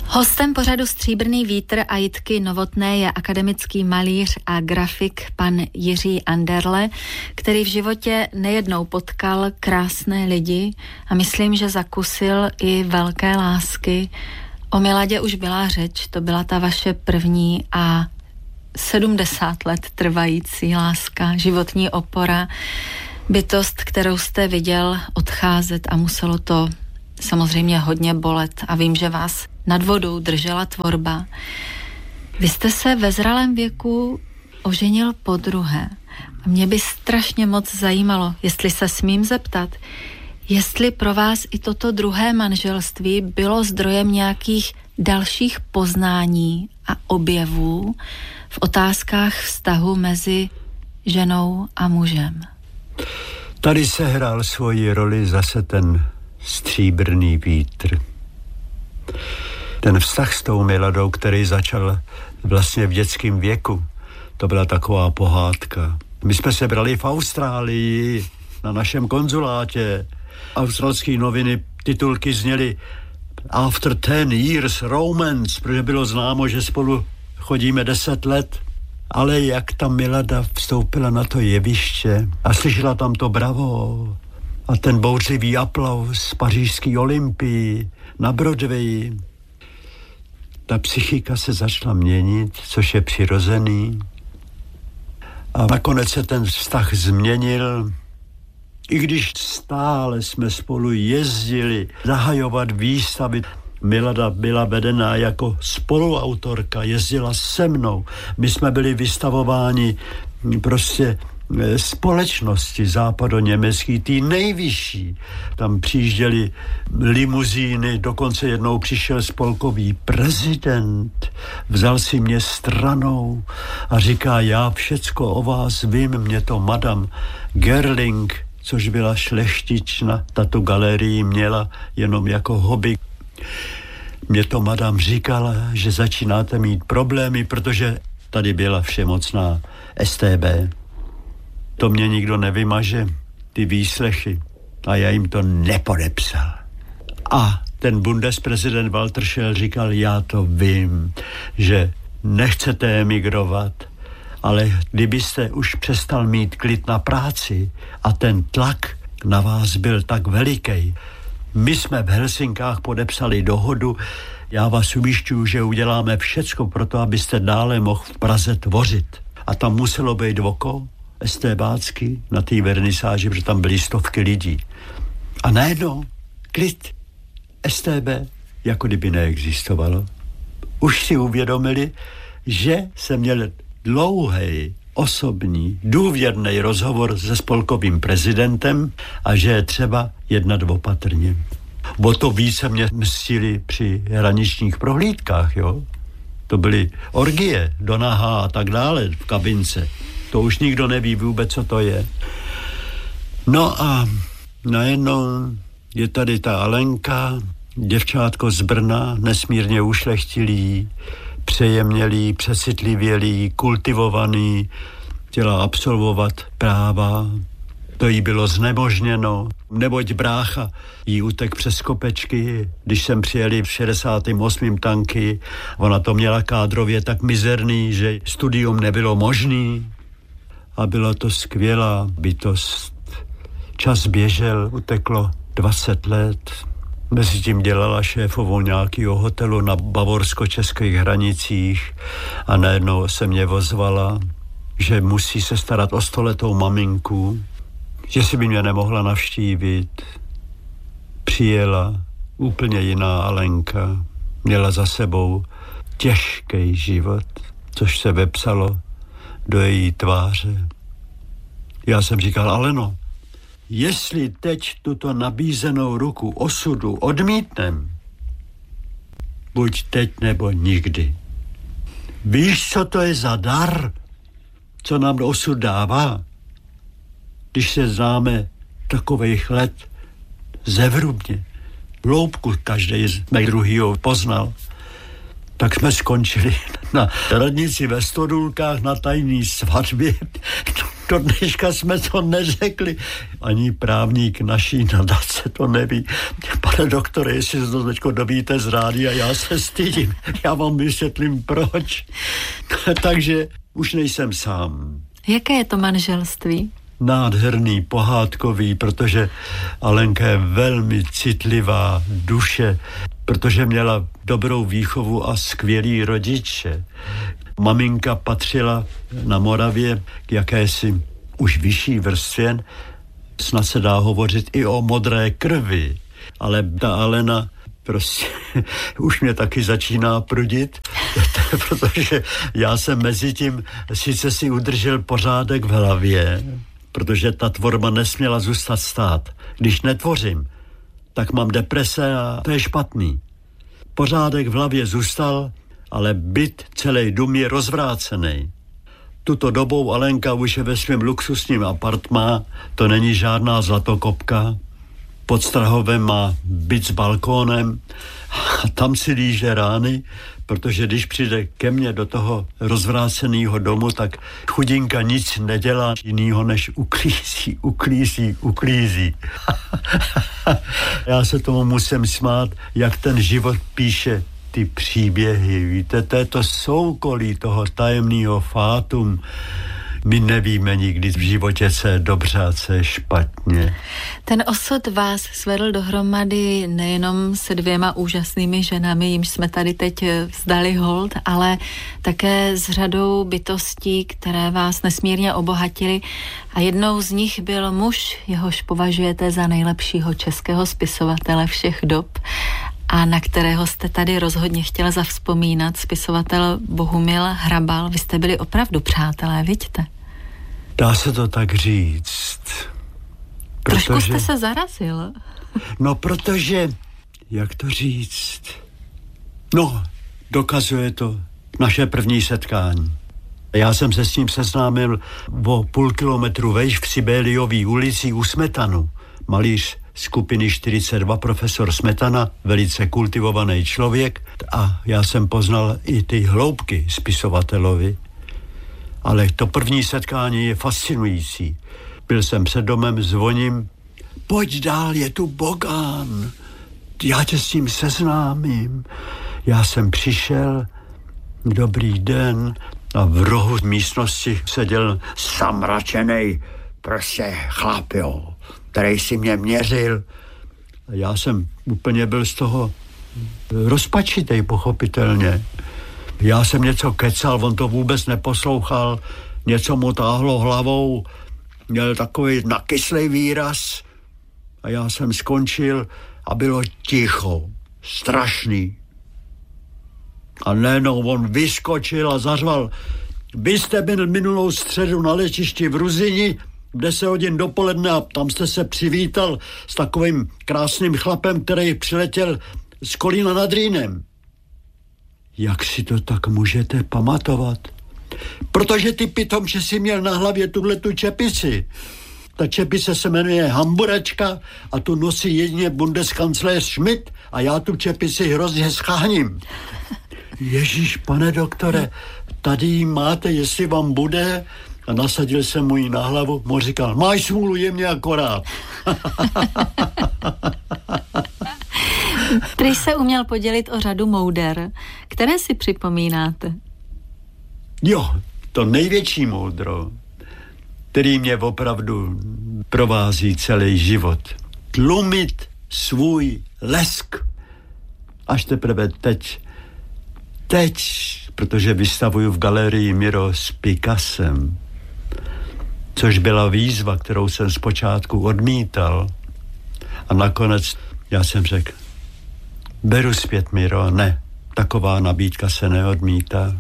Hostem pořadu Stříbrný vítr a Jitky Novotné je akademický malíř a grafik pan Jiří Anderle, který v životě nejednou potkal krásné lidi a myslím, že zakusil i velké lásky. O Miladě už byla řeč, to byla ta vaše první a 70 let trvající láska, životní opora, bytost, kterou jste viděl odcházet a muselo to samozřejmě hodně bolet a vím, že vás nad vodou držela tvorba. Vy jste se ve zralém věku oženil podruhé a mě by strašně moc zajímalo, jestli se smím zeptat, jestli pro vás i toto druhé manželství bylo zdrojem nějakých dalších poznání a objevů v otázkách vztahu mezi ženou a mužem. Tady se hrál svoji roli zase ten stříbrný vítr. Ten vztah s tou Miladou, který začal vlastně v dětském věku, to byla taková pohádka. My jsme se brali v Austrálii na našem konzulátě. Australské noviny titulky zněly After 10 years romance, protože bylo známo, že spolu chodíme 10 let. Ale jak ta Milada vstoupila na to jeviště a slyšela tam to bravo a ten bouřlivý aplaus z pařížské Olympii na Broadwayi, ta psychika se začala měnit, což je přirozený. A nakonec se ten vztah změnil. I když stále jsme spolu jezdili zahajovat výstavy, Milada byla vedená jako spoluautorka, jezdila se mnou. My jsme byli vystavováni prostě společnosti západoněmecký, ty nejvyšší. Tam přijížděli limuzíny, dokonce jednou přišel spolkový prezident, vzal si mě stranou a říká, já všecko o vás vím, mě to madam Gerling, což byla šlechtična, tato galerii měla jenom jako hobby. Mě to madam říkala, že začínáte mít problémy, protože tady byla všemocná STB. To mě nikdo nevymaže, ty výslechy. A já jim to nepodepsal. A ten bundesprezident Walter Scheel říkal, já to vím, že nechcete emigrovat, ale kdybyste už přestal mít klid na práci a ten tlak na vás byl tak veliký. My jsme v Helsinkách podepsali dohodu, já vás ujišťuju, že uděláme všecko pro to, abyste dále mohl v Praze tvořit. A tam muselo být oko estébácky na té vernisáži, protože tam byly stovky lidí. A najednou klid, STB, jako kdyby neexistovalo. Už si uvědomili, že jsem měl dlouhý, osobní, důvěrný rozhovor se spolkovým prezidentem a že je třeba jednat opatrně. O to více mě mstili při hraničních prohlídkách, jo. To byly orgie, do nahá a tak dále v kabince. To už nikdo neví vůbec, co to je. No a najednou je tady ta Alenka, děvčátko z Brna, nesmírně ušlechtilý, přejemnělý, přecitlivělý, kultivovaný, chtěla absolvovat práva. To jí bylo znemožněno, neboť brácha jí utek přes kopečky, když jsem přijeli v 68. tanky. Ona to měla kádrově tak mizerný, že studium nebylo možný. A byla to skvělá bytost. Čas běžel, uteklo 20 let. Mezitím dělala šéfovou nějakého hotelu na bavorsko-českých hranicích a najednou se mě ozvala, že musí se starat o 100letou maminku, že si by mě nemohla navštívit. Přijela úplně jiná Alenka, měla za sebou těžký život, což se vepsalo do její tváře. Já jsem říkal, Aleno, jestli teď tuto nabízenou ruku osudu odmítnem, buď teď nebo nikdy. Víš, co to je za dar, co nám osud dává? Když se známe takových let zevrubně, hloubku každý z mých druhýho poznal, tak jsme skončili na radnici ve Stodulkách na tajný svatbě. Do dneška jsme to neřekli. Ani právník naší nadace to neví. Pane doktore, jestli se to teďko dovíte z rádia, já se stydím. Já vám vysvětlím proč. Takže už nejsem sám. Jaké je to manželství? Nádherný, pohádkový, protože Alenka je velmi citlivá duše, protože měla dobrou výchovu a skvělý rodiče. Maminka patřila na Moravě k jakési už vyšší vrstvě, snad se dá hovořit i o modré krvi, ale ta Alena prostě už mě taky začíná prudit, protože já jsem mezi tím sice si udržel pořádek v hlavě, protože ta tvorba nesměla zůstat stát. Když netvořím, tak mám deprese a to je špatný. Pořádek v hlavě zůstal, ale byt, celý dům je rozvrácený. Tuto dobou Alenka už je ve svém luxusním apartmá, to není žádná zlatokopka. Pod Strahovem má byt s balkónem a tam si líže rány, protože když přijde ke mně do toho rozvráceného domu, tak chudinka nic nedělá jinýho, než uklízí. Já se tomu musím smát, jak ten život píše ty příběhy. Víte, to je to soukolí toho tajemného fátum. My nevíme nikdy v životě, co je dobře a co je špatně. Ten osud vás svedl dohromady nejenom se 2 úžasnými ženami, jimž jsme tady teď vzdali hold, ale také s řadou bytostí, které vás nesmírně obohatily. A jednou z nich byl muž, jehož považujete za nejlepšího českého spisovatele všech dob a na kterého jste tady rozhodně chtěla zavzpomínat, spisovatel Bohumil Hrabal. Vy jste byli opravdu přátelé, vidíte? Dá se to tak říct. Trošku jste se zarazil. No, protože, jak to říct? No, dokazuje to naše první setkání. Já jsem se s ním seznámil o půl kilometru vejš v Sibeliové ulici u Smetanu. Malíř skupiny 42, profesor Smetana, velice kultivovaný člověk, a já jsem poznal i ty hloubky spisovatelovi. Ale to první setkání je fascinující. Byl jsem před domem, zvoním, pojď dál, je tu Bogán, já tě s tím seznámím. Já jsem přišel, dobrý den, a v rohu místnosti seděl zamračenej prostě chlap, jo, který si mě měřil. Já jsem úplně byl z toho rozpačitej, pochopitelně. Já jsem něco kecal, on to vůbec neposlouchal, něco mu táhlo hlavou, měl takový nakyslej výraz a já jsem skončil a bylo ticho, strašný. A najednou on vyskočil a zařval, vy jste byl minulou středu na letišti v Ruzini, 10 hodin dopoledne a tam jste se přivítal s takovým krásným chlapem, který přiletěl z Kolína nad Rýnem. Jak si to tak můžete pamatovat? Protože ty pitomče si měl na hlavě tuhletu čepici. Ta čepice se jmenuje Hamburačka a tu nosí jedině Bundeskancléř Schmidt a já tu čepici hrozně scháním. Ježíš, pane doktore, tady ji máte, jestli vám bude. A nasadil jsem mu ji na hlavu, mu říkal, máš smůlu, je mě akorát. Prý se uměl podělit o řadu mouder. Které si připomínáte? Jo, to největší moudro, který mě opravdu provází celý život. Tlumit svůj lesk. Až teprve teď, protože vystavuju v galerii Miro s Picassem, což byla výzva, kterou jsem zpočátku odmítal. A nakonec já jsem řekl, beru zpět, Miro, ne, taková nabídka se neodmítá.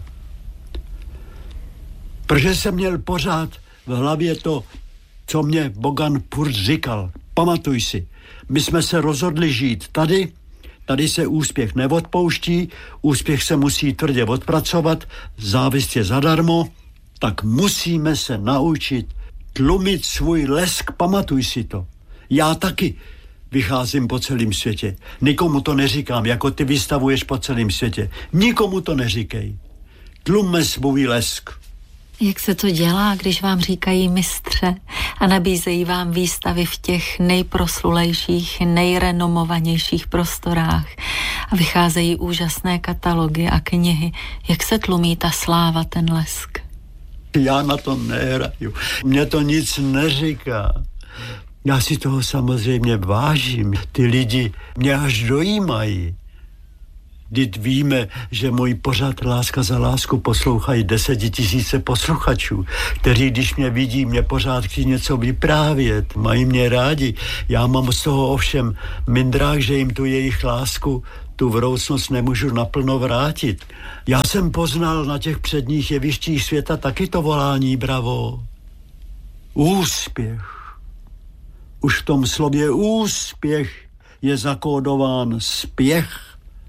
Protože jsem měl pořád v hlavě to, co mě Bogan furt říkal. Pamatuj si, my jsme se rozhodli žít tady se úspěch neodpouští, úspěch se musí tvrdě odpracovat, závist je zadarmo, tak musíme se naučit tlumit svůj lesk, pamatuj si to. Já taky vycházím po celém světě. Nikomu to neříkám, jako ty vystavuješ po celém světě. Nikomu to neříkej. Tlumme svůj lesk. Jak se to dělá, když vám říkají mistře a nabízejí vám výstavy v těch nejproslulejších, nejrenomovanějších prostorách a vycházejí úžasné katalogy a knihy? Jak se tlumí ta sláva, ten lesk? Já na to nehraju. Mně to nic neříká. Já si toho samozřejmě vážím. Ty lidi mě až dojímají. Vždyť víme, že můj pořad Láska za lásku poslouchají 10 000 posluchačů, kteří, když mě vidí, mě pořád chtějí něco vyprávět, mají mě rádi. Já mám z toho ovšem mindrák, že jim tu jejich lásku, tu vroucnost nemůžu naplno vrátit. Já jsem poznal na těch předních jevištích světa taky to volání bravo. Úspěch. Už v tom slově úspěch je zakódován spěch.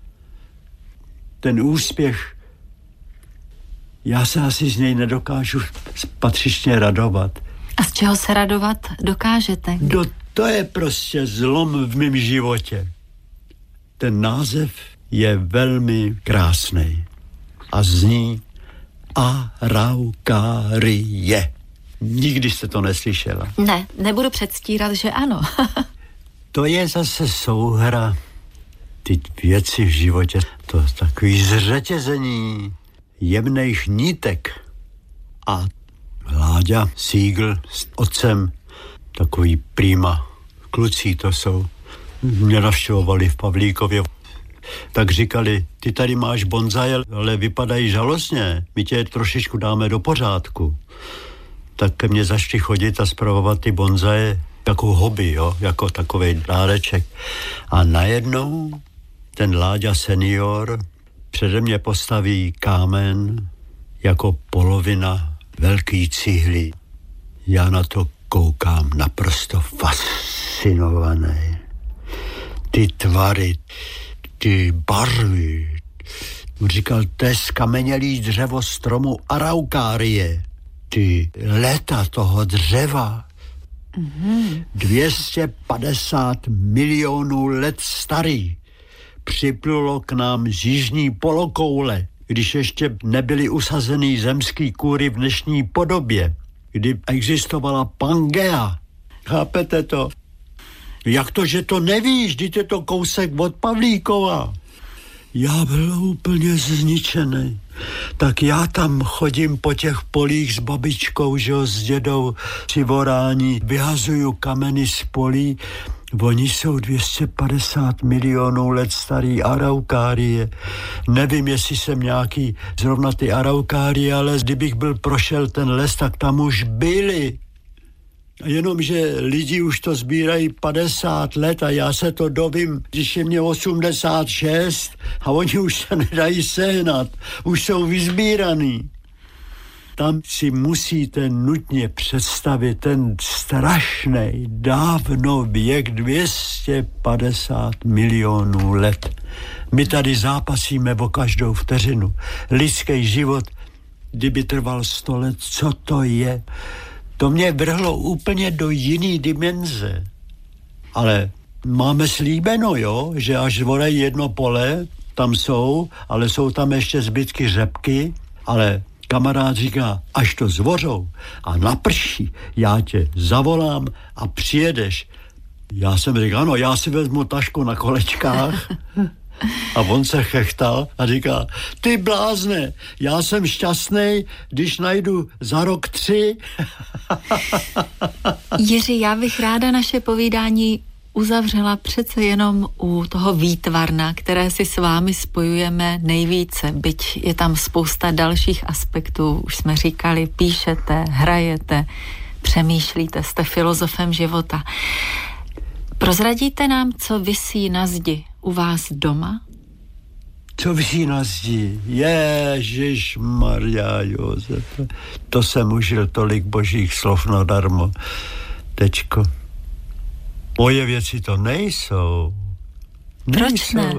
Ten úspěch, já se asi z něj nedokážu patřičně radovat. A z čeho se radovat dokážete? To je prostě zlom v mém životě. Ten název je velmi krásný a zní Araukárie. Nikdy jste to neslyšela? Ne, nebudu předstírat, že ano. To je zase souhra. Ty věci v životě, to takový zřetězení jemných nítek. A Láďa Siegl s otcem, takový prima kluci to jsou, mě navštěvovali v Pavlíkově. Tak říkali, ty tady máš bonzaje, ale vypadají žalostně, my tě trošičku dáme do pořádku. Tak ke mně začali chodit a spravovat ty bonzaje jako hobby, jo, jako takovej dáreček. A najednou ten Láďa senior přede mě postaví kámen jako polovina velký cihly. Já na to koukám naprosto fascinovaný. Ty tvary, ty barvy. Říkal, to je skamenělý dřevo stromu Araukárie. Ty léta toho dřeva. 250 milionů let starý. Připlulo k nám z jižní polokoule, když ještě nebyly usazeny zemský kůry v dnešní podobě, kdy existovala Pangea. Chápete to? Jak to, že to nevíš, když je to kousek od Pavlíkova? Já byl úplně zničený. Tak já tam chodím po těch polích s babičkou, že jo, s dědou při vorání, vyhazuju kameny z polí. Oni jsou 250 milionů let starý Araukárie. Nevím, jestli jsem nějaký zrovna ty Araukárie, ale kdybych byl prošel ten les, tak tam už byli. Jenomže lidi už to sbírají 50 let a já se to dovím, když je mě 86 a oni už se nedají sehnat, už jsou vyzbíraný. Tam si musíte nutně představit ten strašný dávno věk 250 milionů let. My tady zápasíme o každou vteřinu. Lidský život, kdyby trval 100 let, co to je? To mě vrhlo úplně do jiný dimenze. Ale máme slíbeno, jo, že až zvorají jedno pole, tam jsou, ale jsou tam ještě zbytky řepky, ale kamarád říká, až to zvořou a naprší, já tě zavolám a přijedeš. Já jsem říkal, ano, já si vezmu tašku na kolečkách. A on se chechtal a říká, ty blázne, já jsem šťastný, když najdu za rok 3. Jiří, já bych ráda naše povídání uzavřela přece jenom u toho výtvarna, které si s vámi spojujeme nejvíce, byť je tam spousta dalších aspektů. Už jsme říkali, píšete, hrajete, přemýšlíte, jste filozofem života. Prozradíte nám, co visí na zdi u vás doma? Co visí na zdi? Ježišmarja Josef. To jsem užil tolik božích slov nadarmo. Tečko. Moje věci to nejsou. Proč ne?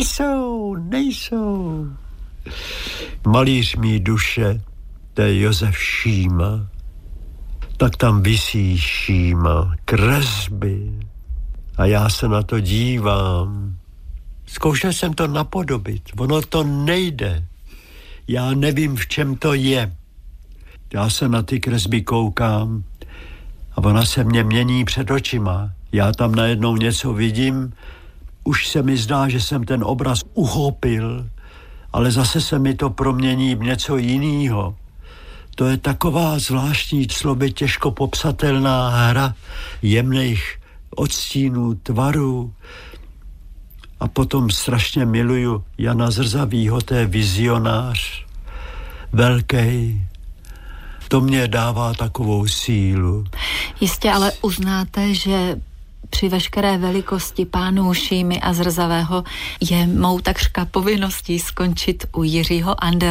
Nejsou. Malíř mý duše, to je Josef Šíma. Tak tam visí Šíma, kresby. A já se na to dívám. Zkoušel jsem to napodobit. Ono to nejde. Já nevím, v čem to je. Já se na ty kresby koukám a ona se mě mění před očima. Já tam najednou něco vidím, už se mi zdá, že jsem ten obraz uchopil, ale zase se mi to promění v něco jiného. To je taková zvláštní, slovy těžko popsatelná hra jemných odstínů, tvarů. A potom strašně miluju Jana Zrzavýho, to je vizionář, velký. To mě dává takovou sílu. Jistě ale uznáte, že při veškeré velikosti pánů Šímy a Zrzavého je mou takřka povinností skončit u Jiřího Anderla.